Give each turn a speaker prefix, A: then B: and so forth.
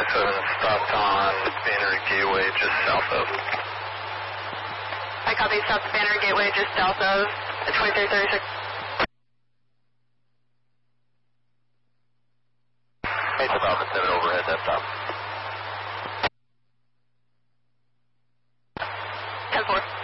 A: stopped on Banner Gateway just south of.
B: I copy, stop Banner Gateway just south of 2336.
A: Hey, it's about the 7 overhead, that's up.
B: 10-4.